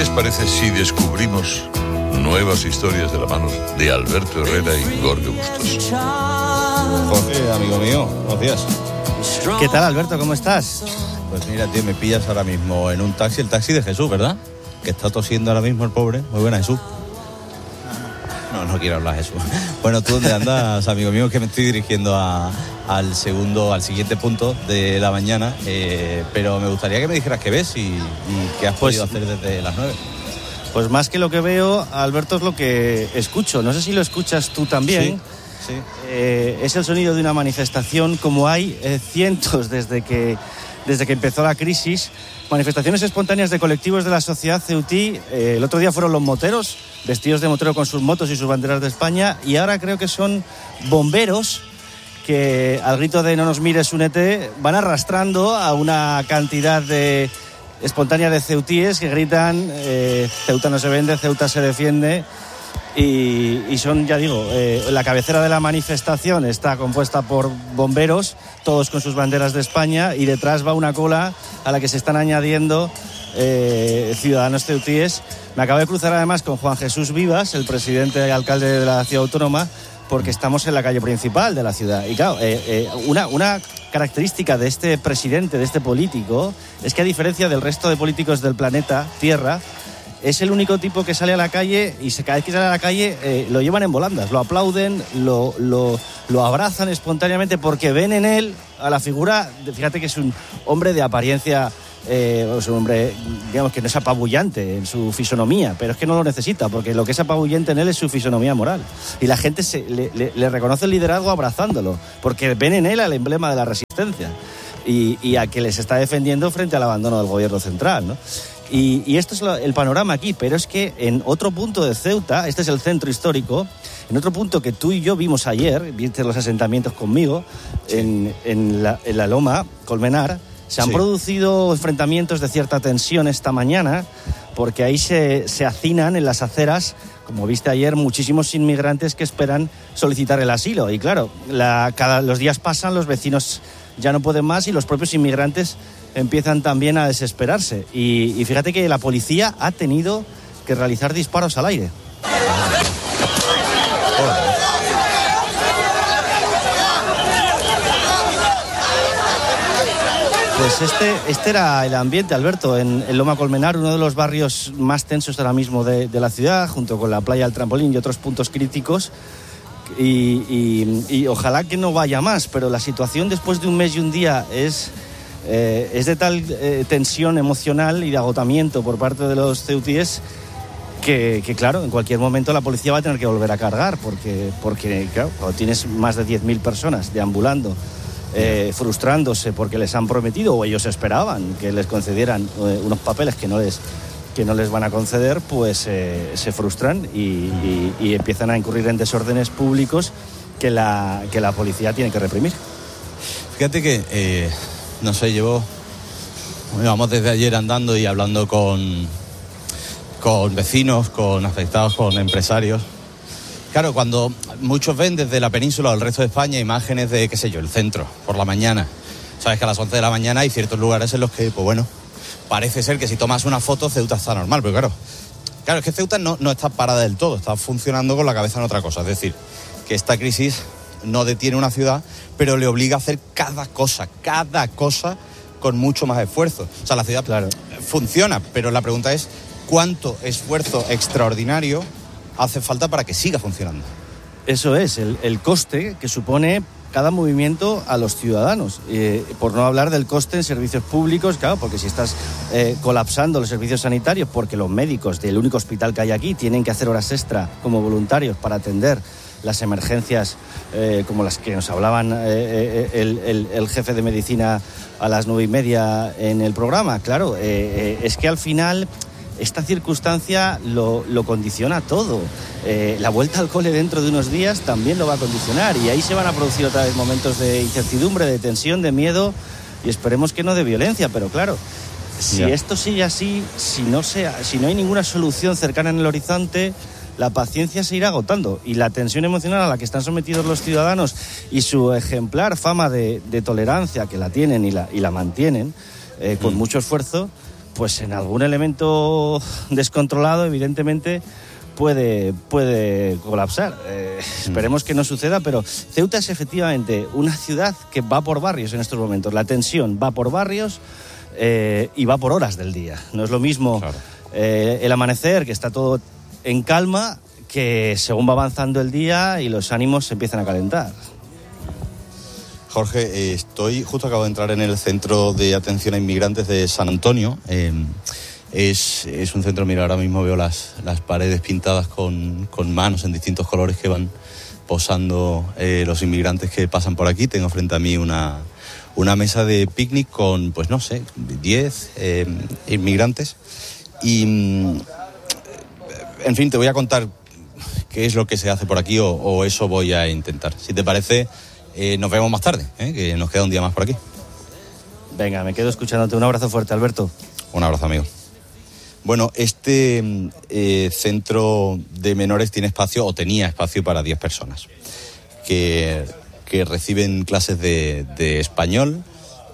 les parece si descubrimos nuevas historias de la mano de Alberto Herrera y Jorge Bustos? Jorge, amigo mío, buenos días. ¿Qué tal, Alberto? ¿Cómo estás? Pues mira, tío, me pillas ahora mismo en un taxi, el taxi de Jesús, ¿verdad? Que está tosiendo ahora mismo el pobre. Muy buena, Jesús. No quiero hablar, Jesús. Bueno, ¿tú dónde andas, amigo mío? Que me estoy dirigiendo al siguiente punto de la mañana, pero me gustaría que me dijeras qué ves y qué has podido hacer desde las 9. Pues más que lo que veo, Alberto, es lo que escucho. No sé si lo escuchas tú también. Sí. Es el sonido de una manifestación, como hay cientos desde que empezó la crisis. Manifestaciones espontáneas de colectivos de la sociedad ceutí. El otro día fueron los moteros, vestidos de motero con sus motos y sus banderas de España, y ahora creo que son bomberos que, al grito de "no nos mires, únete", van arrastrando a una cantidad espontánea de ceutíes que gritan "Ceuta no se vende, Ceuta se defiende". Y son, ya digo, la cabecera de la manifestación está compuesta por bomberos, todos con sus banderas de España, y detrás va una cola a la que se están añadiendo ciudadanos ceutíes. Me acabo de cruzar además con Juan Jesús Vivas, el presidente y alcalde de la ciudad autónoma, porque estamos en la calle principal de la ciudad. Y claro, una característica de este presidente, de este político, es que, a diferencia del resto de políticos del planeta Tierra, es el único tipo que sale a la calle y cada vez que sale a la calle lo llevan en volandas, lo aplauden, lo abrazan espontáneamente porque ven en él a la figura, fíjate que es un hombre de apariencia, es un hombre, digamos, que no es apabullante en su fisonomía, pero es que no lo necesita, porque lo que es apabullante en él es su fisonomía moral. Y la gente le reconoce el liderazgo abrazándolo, porque ven en él al emblema de la resistencia y a que les está defendiendo frente al abandono del gobierno central, ¿no? Y esto es el panorama aquí, pero es que en otro punto de Ceuta, este es el centro histórico, en otro punto que tú y yo vimos ayer, viste los asentamientos conmigo, sí, en la Loma, Colmenar, se han producido enfrentamientos de cierta tensión esta mañana, porque ahí se hacinan en las aceras, como viste ayer, muchísimos inmigrantes que esperan solicitar el asilo. Y claro, los días pasan, los vecinos ya no pueden más y los propios inmigrantes empiezan también a desesperarse. Y fíjate que la policía ha tenido que realizar disparos al aire. Pues este era el ambiente, Alberto, en Loma Colmenar, uno de los barrios más tensos ahora mismo de la ciudad, junto con la playa del Trampolín y otros puntos críticos. Y ojalá que no vaya más, pero la situación después de un mes y un día es de tal tensión emocional y de agotamiento por parte de los ceutíes que claro, en cualquier momento la policía va a tener que volver a cargar, porque claro, cuando tienes más de 10.000 personas deambulando, frustrándose porque les han prometido, o ellos esperaban que les concedieran unos papeles que no les van a conceder, pues se frustran y empiezan a incurrir en desórdenes públicos que la policía tiene que reprimir. Fíjate que no sé, vamos desde ayer andando y hablando con vecinos, con afectados, con empresarios. Claro, cuando muchos ven desde la península o el resto de España imágenes de, qué sé yo, el centro, por la mañana. Sabes que a las 11 de la mañana hay ciertos lugares en los que, pues bueno, parece ser que si tomas una foto, Ceuta está normal. Pero claro, es que Ceuta no está parada del todo, está funcionando con la cabeza en otra cosa. Es decir, que esta crisis no detiene una ciudad, pero le obliga a hacer cada cosa con mucho más esfuerzo. O sea, la ciudad funciona, pero la pregunta es ¿cuánto esfuerzo extraordinario hace falta para que siga funcionando? Eso es, el coste que supone cada movimiento a los ciudadanos, por no hablar del coste en servicios públicos, claro, porque si estás colapsando los servicios sanitarios porque los médicos del único hospital que hay aquí tienen que hacer horas extra como voluntarios para atender las emergencias como las que nos hablaban el jefe de medicina a las 9:30 en el programa, claro, es que al final esta circunstancia lo condiciona todo. La vuelta al cole dentro de unos días también lo va a condicionar, y ahí se van a producir otra vez momentos de incertidumbre, de tensión, de miedo, y esperemos que no de violencia. Pero claro, si esto sigue así, si no hay ninguna solución cercana en el horizonte, la paciencia se irá agotando, y la tensión emocional a la que están sometidos los ciudadanos y su ejemplar fama de tolerancia, que la tienen y la mantienen con mucho esfuerzo, pues en algún elemento descontrolado, evidentemente, puede colapsar. Esperemos que no suceda, pero Ceuta es efectivamente una ciudad que va por barrios en estos momentos. La tensión va por barrios y va por horas del día. No es lo mismo, claro, el amanecer, que está todo en calma, que según va avanzando el día y los ánimos se empiezan a calentar. Jorge, acabo de entrar en el Centro de Atención a Inmigrantes de San Antonio. Es un centro, mira, ahora mismo veo las paredes pintadas con manos en distintos colores que van posando los inmigrantes que pasan por aquí. Tengo frente a mí una mesa de picnic con, 10 inmigrantes. Y, en fin, te voy a contar qué es lo que se hace por aquí o eso voy a intentar. Si te parece, nos vemos más tarde, que nos queda un día más por aquí. Venga, me quedo escuchándote. Un abrazo fuerte, Alberto. Un abrazo, amigo. Bueno, este centro de menores tenía espacio para 10 personas que reciben clases de español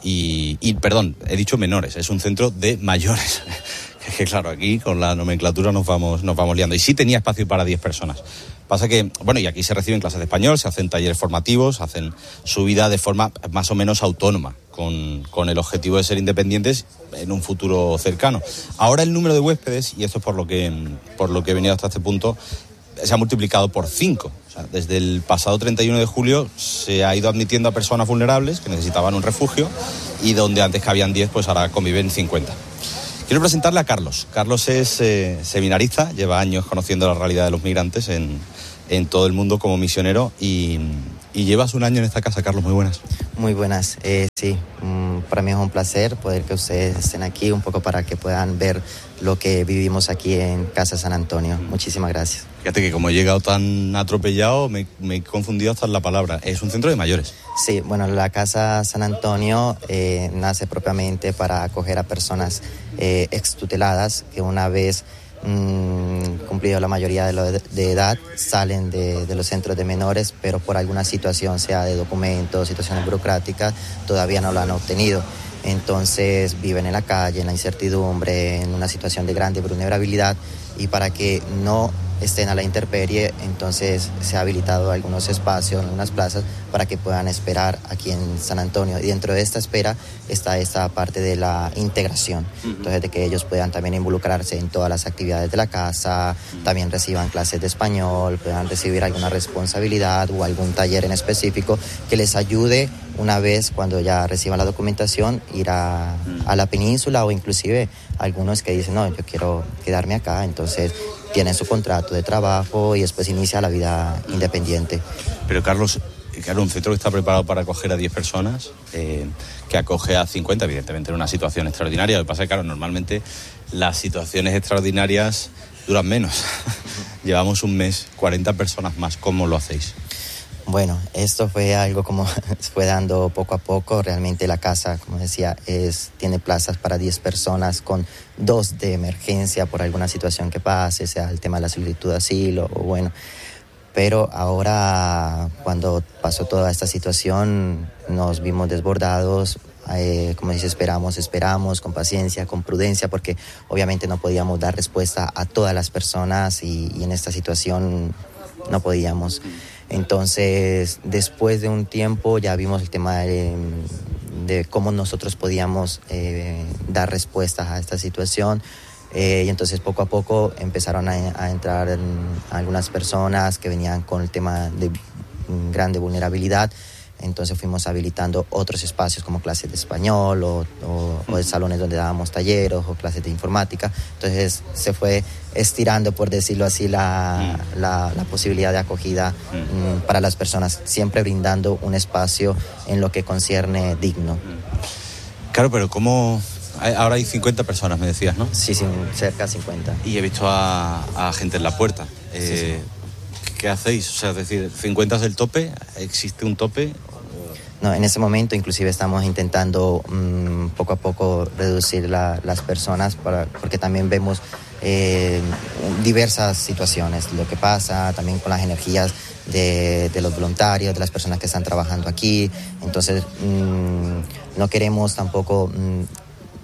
perdón, he dicho menores, es un centro de mayores. Que claro, aquí con la nomenclatura nos vamos liando. Y sí tenía espacio para 10 personas. Pasa que, y aquí se reciben clases de español, se hacen talleres formativos, hacen su vida de forma más o menos autónoma, con el objetivo de ser independientes en un futuro cercano. Ahora el número de huéspedes, y esto es por lo que he venido hasta este punto, se ha multiplicado por 5. O sea, desde el pasado 31 de julio se ha ido admitiendo a personas vulnerables que necesitaban un refugio, y donde antes cabían 10, pues ahora conviven 50. Quiero presentarle a Carlos. Carlos es seminarista, lleva años conociendo la realidad de los migrantes en todo el mundo como misionero y llevas un año en esta casa. Carlos, muy buenas. Muy buenas, sí, para mí es un placer poder que ustedes estén aquí un poco para que puedan ver lo que vivimos aquí en Casa San Antonio. Muchísimas gracias. Fíjate que como he llegado tan atropellado, me he confundido hasta en la palabra. Es un centro de mayores. Sí, bueno, la Casa San Antonio nace propiamente para acoger a personas extuteladas que una vez cumplido la mayoría de edad salen de los centros de menores, pero por alguna situación, sea de documentos, situaciones burocráticas, todavía no lo han obtenido. Entonces viven en la calle, en la incertidumbre, en una situación de grande vulnerabilidad, y para que no estén a la intemperie, entonces se ha habilitado algunos espacios, algunas plazas para que puedan esperar aquí en San Antonio. Y dentro de esta espera está esta parte de la integración, entonces de que ellos puedan también involucrarse en todas las actividades de la casa, también reciban clases de español, puedan recibir alguna responsabilidad o algún taller en específico que les ayude una vez cuando ya reciban la documentación ir a la península, o inclusive algunos que dicen, no, yo quiero quedarme acá, entonces tienen su contrato de trabajo y después inicia la vida independiente. Pero Carlos, claro, un centro que está preparado para acoger a 10 personas, que acoge a 50, evidentemente en una situación extraordinaria. Lo que pasa es que, claro, normalmente las situaciones extraordinarias duran menos. Llevamos un mes, 40 personas más. ¿Cómo lo hacéis? Bueno, esto fue algo como fue dando poco a poco. Realmente la casa, como decía, tiene plazas para 10 personas con 2 de emergencia por alguna situación que pase, sea el tema de la solicitud de asilo o bueno. Pero ahora, cuando pasó toda esta situación, nos vimos desbordados. Como dice, esperamos con paciencia, con prudencia, porque obviamente no podíamos dar respuesta a todas las personas y en esta situación no podíamos. Entonces, después de un tiempo ya vimos el tema de cómo nosotros podíamos dar respuestas a esta situación, y entonces poco a poco empezaron a entrar algunas personas que venían con el tema de grande vulnerabilidad. Entonces fuimos habilitando otros espacios como clases de español o salones donde dábamos talleres o clases de informática. Entonces se fue estirando, por decirlo así, la posibilidad de acogida para las personas, siempre brindando un espacio en lo que concierne digno. Claro, pero ¿cómo? Ahora hay 50 personas, me decías, ¿no? Sí, cerca de 50. Y he visto a gente en la puerta. Sí. ¿Qué hacéis? O sea, es decir, ¿50 es el tope? ¿Existe un tope? No, en ese momento inclusive estamos intentando poco a poco reducir las personas porque también vemos diversas situaciones, lo que pasa también con las energías de los voluntarios, de las personas que están trabajando aquí. Entonces no queremos tampoco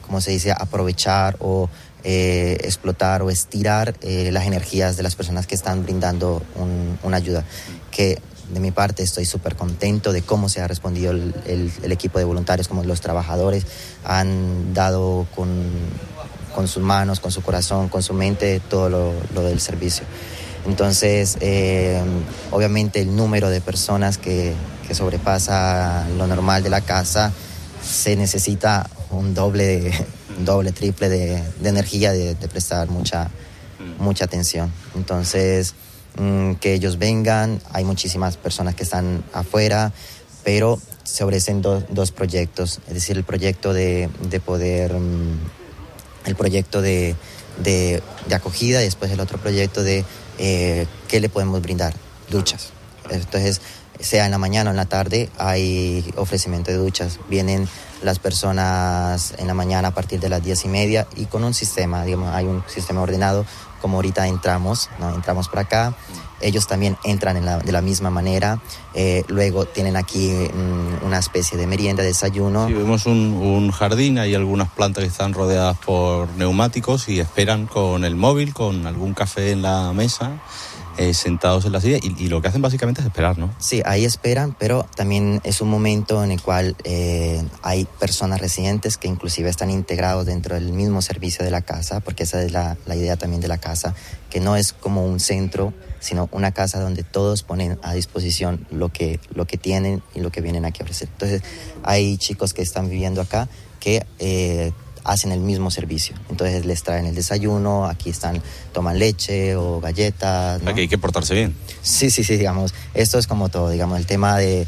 como se dice, aprovechar o explotar o estirar las energías de las personas que están brindando una ayuda. Que de mi parte estoy súper contento de cómo se ha respondido el equipo de voluntarios, como los trabajadores han dado con sus manos, con su corazón, con su mente, todo lo del servicio. Entonces, obviamente el número de personas que sobrepasa lo normal de la casa, se necesita un doble, triple de energía, de prestar mucha atención. Entonces, que ellos vengan, hay muchísimas personas que están afuera, pero se ofrecen dos proyectos, es decir, el proyecto de poder, el proyecto de acogida, y después el otro proyecto de qué le podemos brindar, duchas. Entonces, sea en la mañana o en la tarde, hay ofrecimiento de duchas. Vienen las personas en la mañana a partir de las 10:30 y con un sistema, digamos, hay un sistema ordenado, como ahorita entramos por acá. Ellos también entran de la misma manera. Luego tienen aquí una especie de merienda, desayuno. Sí, vemos un jardín, hay algunas plantas que están rodeadas por neumáticos y esperan con el móvil, con algún café en la mesa, sentados en la silla, y lo que hacen básicamente es esperar, ¿no? Sí, ahí esperan, pero también es un momento en el cual hay personas residentes que inclusive están integrados dentro del mismo servicio de la casa, porque esa es la idea también de la casa, que no es como un centro, sino una casa donde todos ponen a disposición lo que tienen y lo que vienen aquí a ofrecer. Entonces, hay chicos que están viviendo acá que hacen el mismo servicio. Entonces les traen el desayuno, aquí toman leche o galletas, ¿no? Aquí hay que portarse bien. Sí, digamos, esto es como todo, digamos, el tema de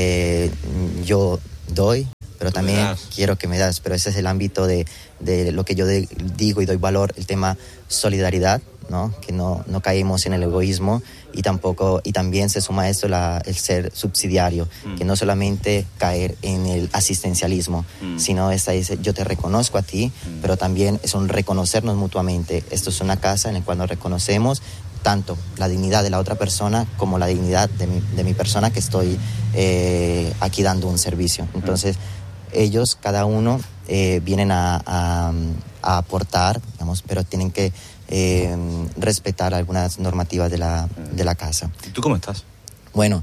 yo doy, pero también quiero que me das, pero ese es el ámbito de lo que yo digo y doy valor, el tema solidaridad, ¿no? Que no caímos en el egoísmo, y también se suma a esto el ser subsidiario, que no solamente caer en el asistencialismo, sino esta dice, yo te reconozco a ti, pero también es un reconocernos mutuamente. Esto es una casa en la cual nos reconocemos tanto la dignidad de la otra persona como la dignidad de mi persona, que estoy aquí dando un servicio. Entonces, ellos, cada uno, vienen a aportar, digamos, pero tienen que respetar algunas normativas de la casa. ¿Y tú cómo estás? Bueno,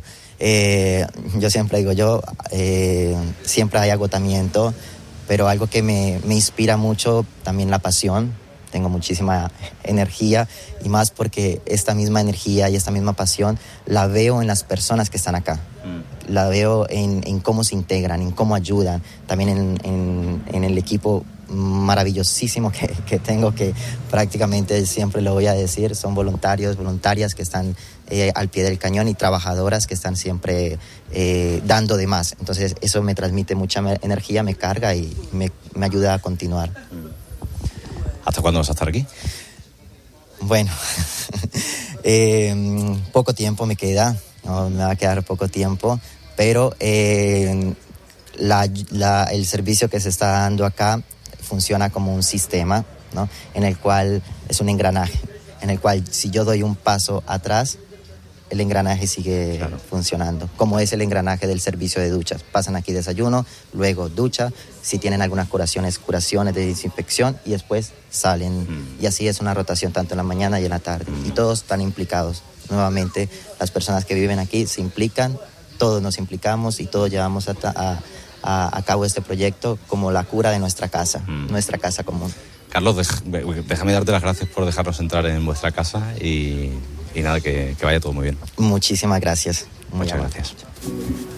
yo siempre digo, siempre hay agotamiento, pero algo que me inspira mucho, también la pasión. Tengo muchísima energía, y más porque esta misma energía y esta misma pasión la veo en las personas que están acá. La veo en cómo se integran, en cómo ayudan, también en el equipo maravillosísimo que tengo, que prácticamente siempre lo voy a decir, son voluntarias que están al pie del cañón, y trabajadoras que están siempre dando de más. Entonces eso me transmite mucha energía, me carga y me ayuda a continuar. ¿Hasta cuándo vas a estar aquí? Bueno, poco tiempo me queda, ¿no? Me va a quedar poco tiempo, pero el servicio que se está dando acá funciona como un sistema, ¿no? En el cual es un engranaje, en el cual si yo doy un paso atrás, el engranaje sigue funcionando, como es el engranaje del servicio de duchas. Pasan aquí desayuno, luego ducha, si tienen algunas curaciones de desinfección, y después salen. Y así es una rotación tanto en la mañana y en la tarde. Y todos están implicados. Nuevamente, las personas que viven aquí se implican, todos nos implicamos y todos llevamos a cabo este proyecto como la cura de nuestra casa común. Carlos, déjame darte las gracias por dejarnos entrar en vuestra casa, y nada, que vaya todo muy bien. Muchísimas gracias. Muchas gracias.